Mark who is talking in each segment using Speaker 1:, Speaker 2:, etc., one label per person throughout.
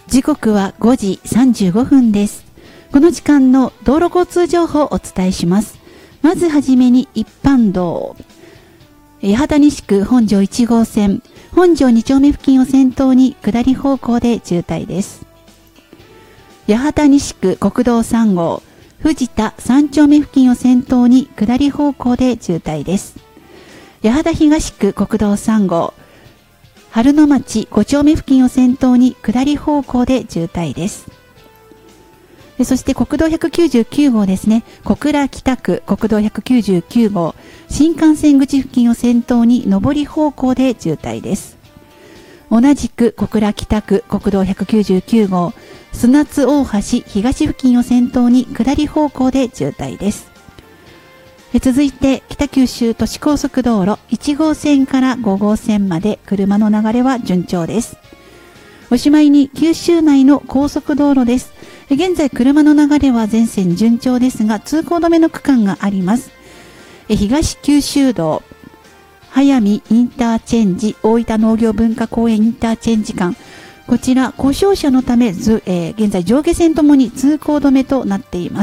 Speaker 1: 時刻は5時35分です。この時間の道路交通情報をお伝えします。まずはじめに一般道。八幡西区本庄1号線、本庄2丁目付近を先頭に下り方向で渋滞です。八幡西区国道3号、藤田3丁目付近を先頭に下り方向で渋滞です。八幡東区国道3号、春野町5丁目付近を先頭に下り方向で渋滞です。そして国道199号ですね。小倉北区国道199号、新幹線口付近を先頭に上り方向で渋滞です。同じく小倉北区国道199号、砂津大橋東付近を先頭に下り方向で渋滞です。続いて北九州都市高速道路1号線から5号線まで車の流れは順調です。おしまいに九州内の高速道路です。現在車の流れは全線順調ですが、通行止めの区間があります。東九州道早見インターチェンジ大分農業文化公園インターチェンジ間、こちら故障車のため現在上下線ともに通行止めとなっています。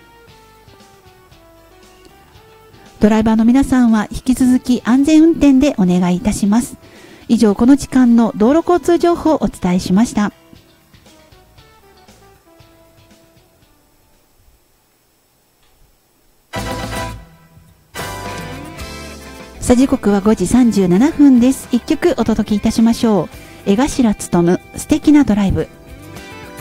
Speaker 1: ドライバーの皆さんは引き続き安全運転でお願いいたします。以上、この時間の道路交通情報をお伝えしました。さあ、時刻は5時37分です。一曲お届けいたしましょう。江頭勉、素敵なドライブ。